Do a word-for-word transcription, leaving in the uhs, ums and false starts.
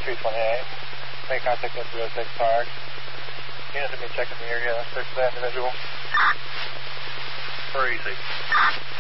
two twenty-eight. Make contact with three oh six Park. Units have been checking the area. Search for that individual. Crazy.